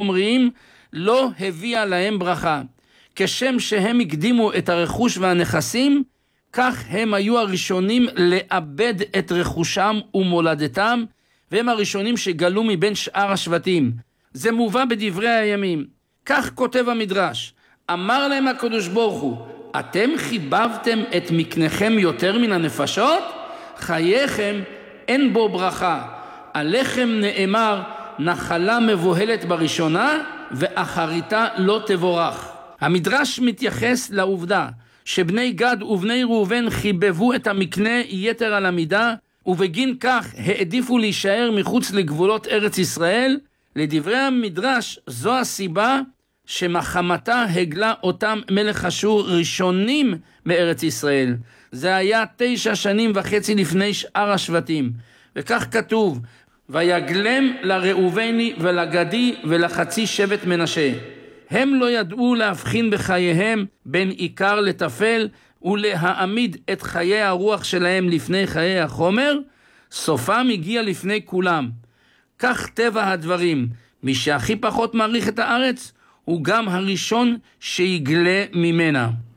שומרים לא הביאה להם ברכה. כשם שהם הקדימו את הרכוש והנכסים, כך הם היו הראשונים לאבד את רכושם ומולדתם, והם הראשונים שגלו מבין שאר השבטים. זה מובא בדברי הימים. כך כותב המדרש, אמר להם הקדוש ברוך הוא, אתם חיבבתם את מקניכם יותר מן הנפשות? חייכם אין בו ברכה. עליכם נאמר, נחלה מבוהלת בראשונה, ואחריתה לא תבורך. המדרש מתייחס לעובדה שבני גד ובני ראובן חיבבו את המקנה יתר על המידה, ובגין כך העדיפו להישאר מחוץ לגבולות ארץ ישראל. לדברי המדרש זו הסיבה שמחמתה הגלה אותם מלך אשור ראשונים בארץ ישראל. זה היה 9.5 שנים לפני שאר השבטים. וכך כתוב, ויגלם לראובני ולגדי ולחצי שבט מנשה. הם לא ידעו להבחין בחייהם בין עיקר לטפל ולהעמיד את חיי הרוח שלהם לפני חיי החומר, סופם הגיע לפני כולם. כך טבע הדברים, מי שהכי פחות מעריך את הארץ הוא גם הראשון שיגלה ממנה.